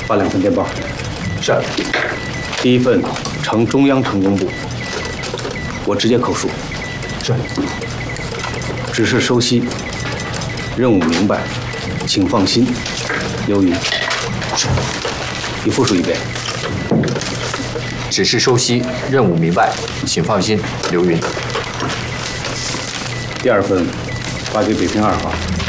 发2份电报。 是。 第1份呈中央城工部，我直接口述。 是。 指示收悉，任务明白，请放心。刘云。 是。 你复述一遍。 指示收悉，任务明白，请放心。刘云。 第2份发给北平2号。